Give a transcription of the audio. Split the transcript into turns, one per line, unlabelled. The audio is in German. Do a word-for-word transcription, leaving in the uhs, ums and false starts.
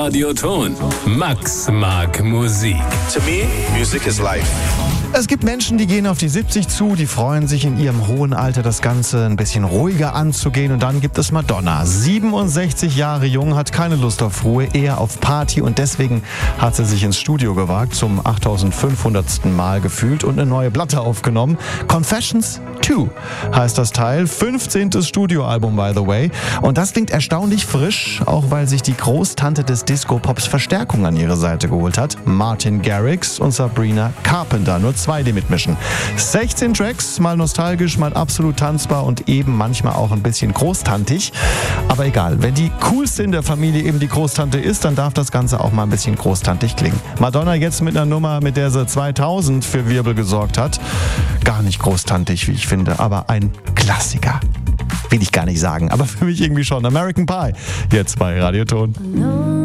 Radioton. Max mag Musik.
To me, music is life.
Es gibt Menschen, die gehen auf die siebzig zu, die freuen sich in ihrem hohen Alter das Ganze ein bisschen ruhiger anzugehen. Und dann gibt es Madonna. siebenundsechzig Jahre jung, hat keine Lust auf Ruhe, eher auf Party. Und deswegen hat sie sich ins Studio gewagt, zum achttausendfünfhundertsten Mal gefühlt und eine neue Platte aufgenommen. Confessions zwei heißt das Teil. fünfzehntes Studioalbum, by the way. Und das klingt erstaunlich frisch, auch weil sich die Großtante des Disco-Pops Verstärkung an ihre Seite geholt hat. Martin Garrix und Sabrina Carpenter. Nur zwei, die mitmischen. sechzehn Tracks, mal nostalgisch, mal absolut tanzbar und eben manchmal auch ein bisschen großtantig. Aber egal, wenn die coolste in der Familie eben die Großtante ist, dann darf das Ganze auch mal ein bisschen großtantig klingen. Madonna jetzt mit einer Nummer, mit der sie zweitausend für Wirbel gesorgt hat. Gar nicht großtantig, wie ich finde, aber ein Klassiker. Will ich gar nicht sagen, aber für mich irgendwie schon. American Pie, jetzt bei Radioton.